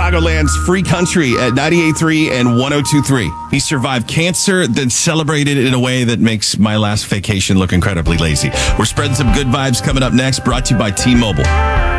Chicagoland's Free Country at 98.3 and 102.3. He survived cancer, then celebrated in a way that makes my last vacation look incredibly lazy. We're spreading some good vibes coming up next, brought to you by T-Mobile.